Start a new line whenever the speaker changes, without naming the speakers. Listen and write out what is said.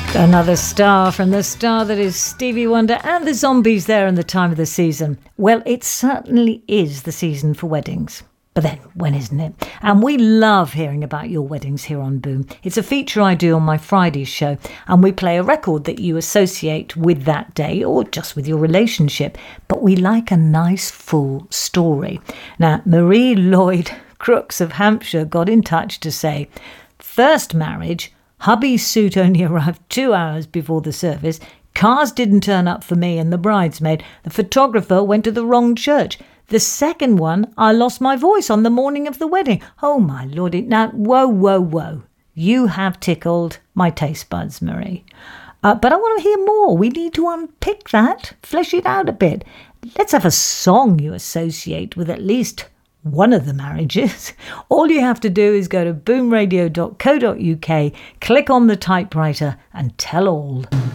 Another star from the star that is Stevie Wonder and the Zombies there in the time of the season. Well, it certainly is the season for weddings. But then, when isn't it? And we love hearing about your weddings here on Boom. It's a feature I do on my Friday show, and we play a record that you associate with that day or just with your relationship. But we like a nice full story. Now, Marie Lloyd Crooks of Hampshire got in touch to say, first marriage, hubby's suit only arrived 2 hours before the service, cars didn't turn up for me and the bridesmaid, the photographer went to the wrong church. The second one, I lost my voice on the morning of the wedding. Oh, my Lord. Now, whoa. You have tickled my taste buds, Marie. But I want to hear more. We need to unpick that, flesh it out a bit. Let's have a song you associate with at least one of the marriages. All you have to do is go to boomradio.co.uk, click on the typewriter and tell all.